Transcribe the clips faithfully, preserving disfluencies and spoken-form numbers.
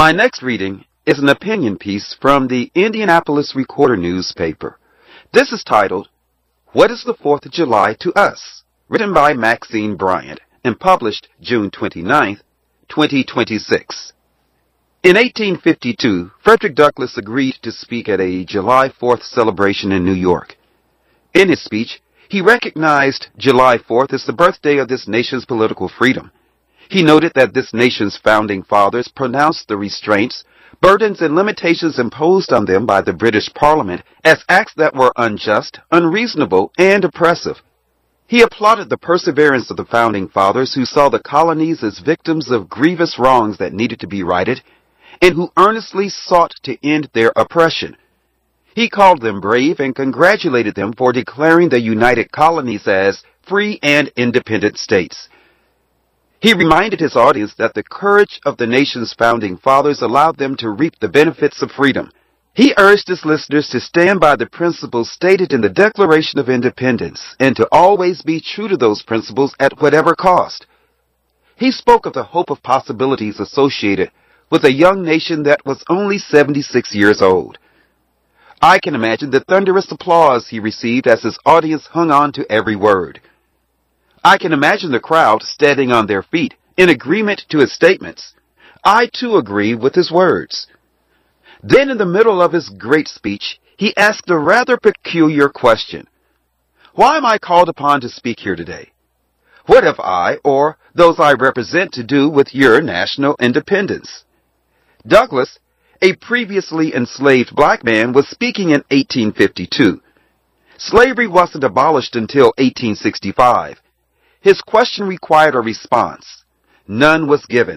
My next reading is an opinion piece from the Indianapolis Recorder newspaper. This is titled, What is the fourth of July to Us? Written by Maxine Bryant and published June twenty-ninth, twenty twenty-six. In eighteen fifty-two, Frederick Douglass agreed to speak at a July fourth celebration in New York. In his speech, he recognized July fourth as the birthday of this nation's political freedom. He noted that this nation's founding fathers pronounced the restraints, burdens, and limitations imposed on them by the British Parliament as acts that were unjust, unreasonable, and oppressive. He applauded the perseverance of the founding fathers who saw the colonies as victims of grievous wrongs that needed to be righted, and who earnestly sought to end their oppression. He called them brave and congratulated them for declaring the United Colonies as free and independent states. He reminded his audience that the courage of the nation's founding fathers allowed them to reap the benefits of freedom. He urged his listeners to stand by the principles stated in the Declaration of Independence and to always be true to those principles at whatever cost. He spoke of the hope of possibilities associated with a young nation that was only seventy-six years old. I can imagine the thunderous applause he received as his audience hung on to every word. I can imagine the crowd standing on their feet in agreement to his statements. I too agree with his words. Then in the middle of his great speech, he asked a rather peculiar question. Why am I called upon to speak here today? What have I, or those I represent, to do with your national independence? Douglass, a previously enslaved black man, was speaking in eighteen fifty-two. Slavery wasn't abolished until eighteen sixty-five. His question required a response. None was given.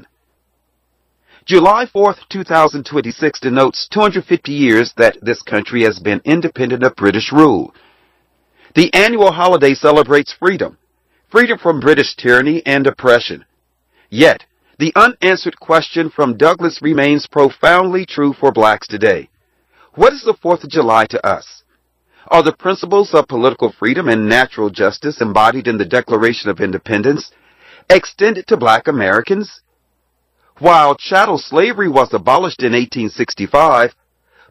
July fourth, two thousand twenty-six denotes two hundred fifty years that this country has been independent of British rule. The annual holiday celebrates freedom, freedom from British tyranny and oppression. Yet, the unanswered question from Douglass remains profoundly true for blacks today. What is the fourth of July to us? Are the principles of political freedom and natural justice embodied in the Declaration of Independence extended to black Americans? While chattel slavery was abolished in eighteen sixty-five,